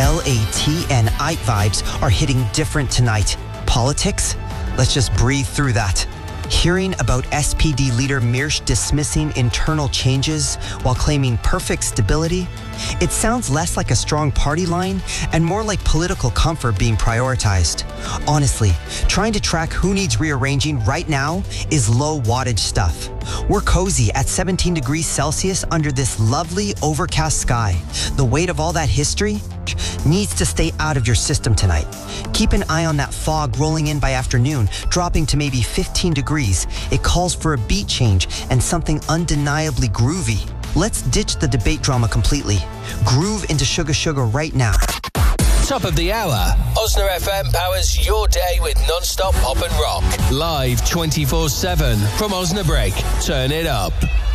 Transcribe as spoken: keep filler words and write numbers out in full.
L A T and I T vibes are hitting different tonight. Politics? Let's just breathe through that. Hearing about S P D leader Mirsh dismissing internal changes while claiming perfect stability, it sounds less like a strong party line and more like political comfort being prioritized. Honestly, trying to track who needs rearranging right now is low wattage stuff. We're cozy at seventeen degrees Celsius under this lovely overcast sky. The weight of all that history needs to stay out of your system tonight. Keep an eye on that fog rolling in by afternoon, dropping to maybe fifteen degrees. It calls for a beat change and something undeniably groovy. Let's ditch the debate drama completely. Groove into Sugar Sugar right now. Top of the hour. Osna F M powers your day with non-stop pop and rock. Live twenty-four seven from Osnabrück. Turn it up.